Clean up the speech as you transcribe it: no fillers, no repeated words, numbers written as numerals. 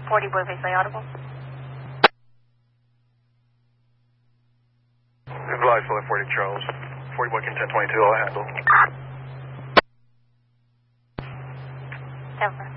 40 Boy visually audible. Visualize 40 Charles. 40 Boy can 1022, I'll handle. Over.